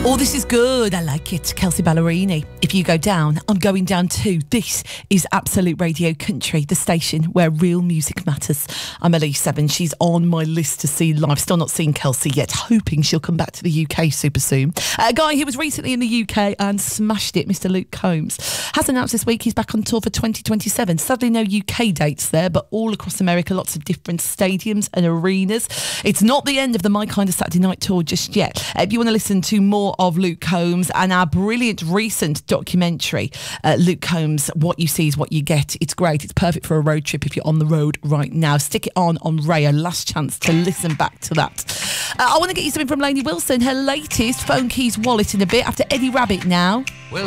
Oh, this is good. I like it. Kelsey Ballerini. If you go down, I'm going down too. This is Absolute Radio Country, the station where real music matters. I'm Elise Evans. She's on my list to see live. Still not seen Kelsey yet. Hoping she'll come back to the UK super soon. A guy who was recently in the UK and smashed it, Mr. Luke Combs, has announced this week he's back on tour for 2027. Sadly, no UK dates there, but all across America, lots of different stadiums and arenas. It's not the end of the My Kind of Saturday Night tour just yet. If you want to listen to more of Luke Combs and our brilliant recent documentary, Luke Combs, What You See Is What You Get. It's great. It's perfect for a road trip if you're on the road right now. Stick it on Rayo. Last chance to listen back to that. I want to get you something from Lainey Wilson, her latest Phone Keys Wallet in a bit after Eddie Rabbit now. Well,